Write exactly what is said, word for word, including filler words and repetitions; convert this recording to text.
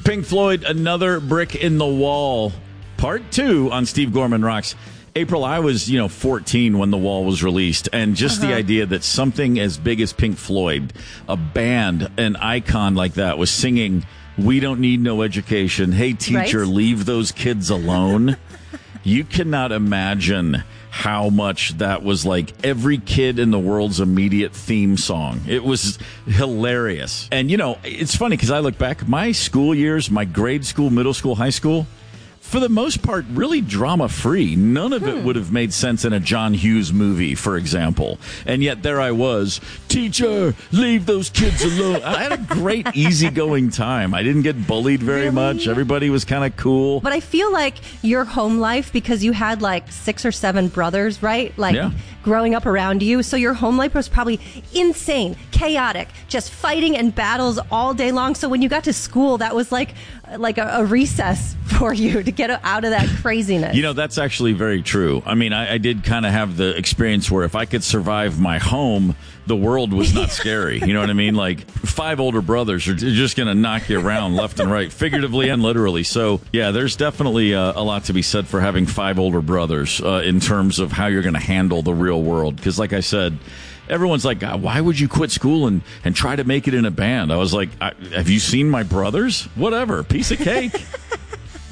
Pink Floyd, Another Brick in the Wall, part two on Steve Gorman Rocks. April, I was, you know, fourteen when The Wall was released, and just uh-huh. the idea that something as big as Pink Floyd, a band, an icon like that, was singing, "We don't need no education. Hey, teacher, right? Leave those kids alone." You cannot imagine how much that was like every kid in the world's immediate theme song. It was hilarious. And, you know, it's funny because I look back, my school years, my grade school, middle school, high school, for the most part, really drama-free. None of hmm. it would have made sense in a John Hughes movie, for example. And yet there I was, teacher, leave those kids alone. I had a great, easygoing time. I didn't get bullied very really? much. Everybody was kind of cool. But I feel like your home life, because you had like six or seven brothers, right? Like yeah. growing up around you. So your home life was probably insane, chaotic, just fighting and battles all day long. So when you got to school, that was like like a, a recess for you to get out of that craziness. You know, that's actually very true. I mean, I, I did kind of have the experience where if I could survive my home, the world was not scary. You know what I mean? Like, five older brothers are just going to knock you around left and right, figuratively and literally. So, yeah, there's definitely uh, a lot to be said for having five older brothers uh, in terms of how you're going to handle the real world. Because, like I said, everyone's like, God, why would you quit school and, and try to make it in a band? I was like, I, have you seen my brothers? Whatever. Piece of cake.